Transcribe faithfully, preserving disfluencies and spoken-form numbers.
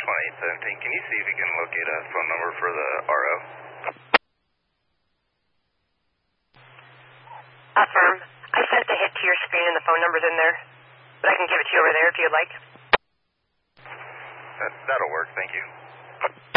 one eight seventeen. Can you see if you can locate a phone number for the R O? Affirm. I sent the hit to your screen and the phone number's in there, but I can give it to you over there if you'd like. That, that'll work, thank you.